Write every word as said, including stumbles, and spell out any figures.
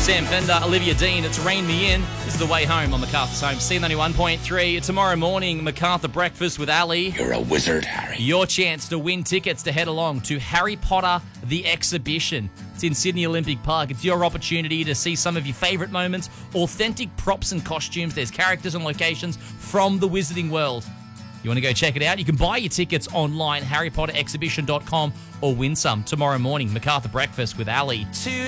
Sam Fender, Olivia Dean. It's Rain Me In. This is The Way Home on MacArthur's Home. C ninety-one point three. Tomorrow morning, MacArthur Breakfast with Ali. You're a wizard, Harry. Your chance to win tickets to head along to Harry Potter The Exhibition. It's in Sydney Olympic Park. It's your opportunity to see some of your favourite moments, authentic props and costumes. There's characters and locations from the Wizarding World. You want to go check it out? You can buy your tickets online, harry potter exhibition dot com, or win some tomorrow morning. MacArthur Breakfast with Ali. Two